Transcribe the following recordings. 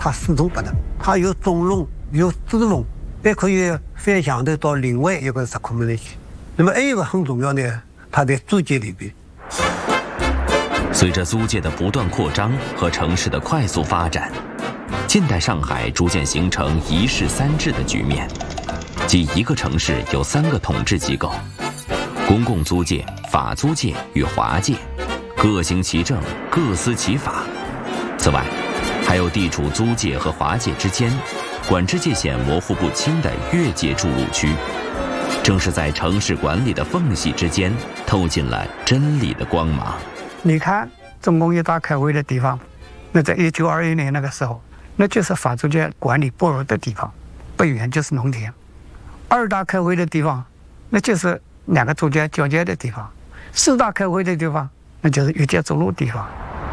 它始终不能，它有中龙，有子龙，也可以分享的到另外一个时空里去。那么还有一个很重要的，它在租界里边。 随着租界的不断扩张和城市的快速发展，近代上海逐渐形成一市三制的局面，即一个城市有3个统治机构：公共租界、法租界与华界，各行其政，各司其法。此外，还有地处租界和华界之间，管制界限模糊不清的越界筑路区。正是在城市管理的缝隙之间，透进了真理的光芒。 你看中共一大开会的地方，那在1921年那个时候，那就是法租界管理薄弱的地方，不远就是农田。2大开会的地方，那就是2个租界交界的地方。4大开会的地方，那就是越界筑路地方。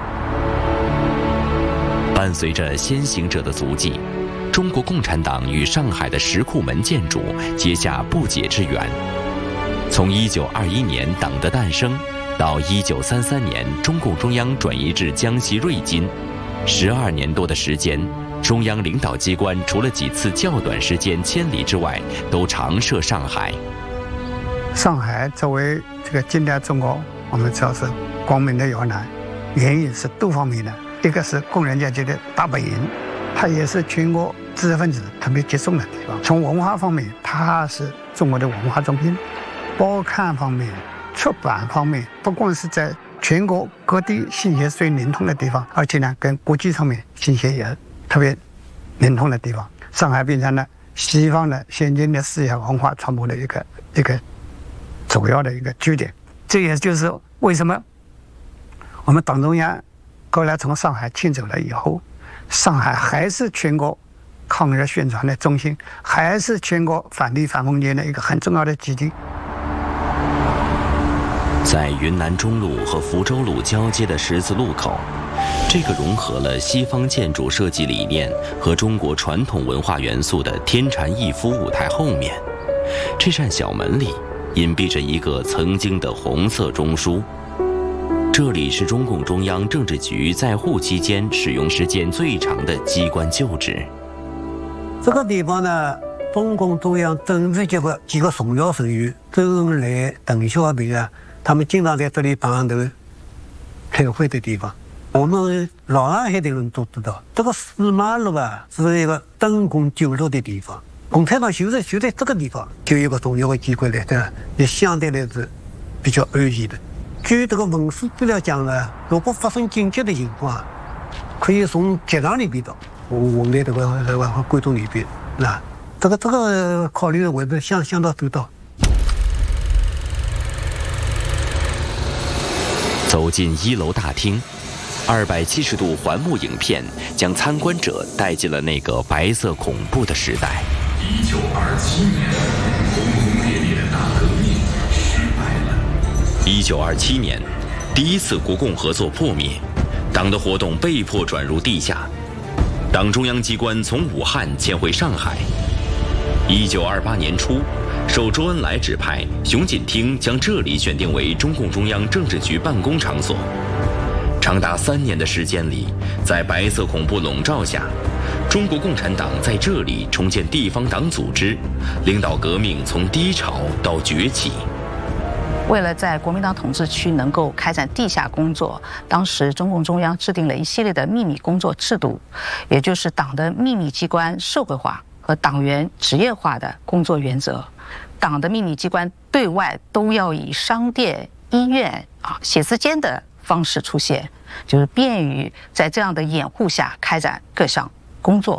伴随着先行者的足迹，中国共产党与上海的石库门建筑结下不解之缘。从1921年党的诞生到1933年中共中央转移至江西瑞金，12年多的时间，中央领导机关除了几次较短时间迁离之外，都常设上海。 上海作为这个近代中国，我们知道是光明的摇篮，原因是多方面的。一个是工人阶级的大本营，它也是全国知识分子特别集中的地方。从文化方面，它是中国的文化中心；报刊方面、出版方面，不光是在全国各地信息最灵通的地方，而且呢，跟国际上面信息也特别灵通的地方。上海变成了西方的先进的思想文化传播的一个主要的一个据点。这也就是为什么我们党中央后来从上海迁走了以后，上海还是全国抗日宣传的中心，还是全国反帝反封建的一个很重要的基地。 在云南中路和福州路交接的十字路口，这个融合了西方建筑设计理念和中国传统文化元素的天禅逸夫舞台后面，这扇小门里隐蔽着一个曾经的红色中枢。这里是中共中央政治局在沪期间使用时间最长的机关旧址。 这个地方呢，中共中央政治局的几个重要成员周恩来、邓小平啊，他们经常在这里办头开会的地方。我们老上海的人都知道，这个4马路啊是一个灯工酒楼的地方。共产党就在这个地方，就有一个重要的机关来的，也相对来是比较安逸的。据这个文史资料讲呢，如果发生紧急的情况，可以从机场里边到我们这个广东里边，那这个考虑的我们相当周到。 走进1楼大厅，270度环幕影片将参观者带进了那个白色恐怖的时代。 1927年，轰轰烈烈的大革命失败了。 1927年，第一次国共合作破灭，党的活动被迫转入地下，党中央机关从武汉迁回上海。1928年初，受周恩来指派，熊锦厅将这里选定为中共中央政治局办公场所。长达3年的时间里，在白色恐怖笼罩下，中国共产党在这里重建地方党组织，领导革命从低潮到崛起。 为了在国民党统治区能够开展地下工作，当时中共中央制定了一系列的秘密工作制度，也就是党的秘密机关社会化和党员职业化的工作原则。党的秘密机关对外都要以商店、医院、写字间的方式出现，就是便于在这样的掩护下开展各项工作。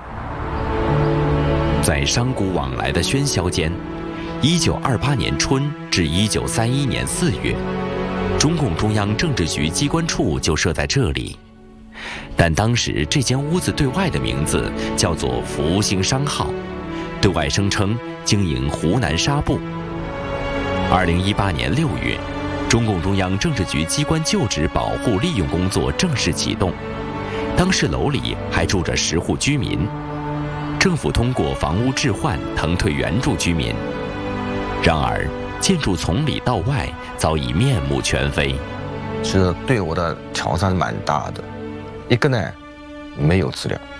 在商贾往来的喧嚣间，1928年春至1931年4月，中共中央政治局机关处就设在这里。但当时这间屋子对外的名字叫做福兴商号，对外声称经营湖南纱布。2018年6月，中共中央政治局机关旧址保护利用工作正式启动，当时楼里还住着10户居民。政府通过房屋置换腾退原住居民，然而建筑从里到外早已面目全非。 其实对我的挑战蛮大的，一个呢没有资料，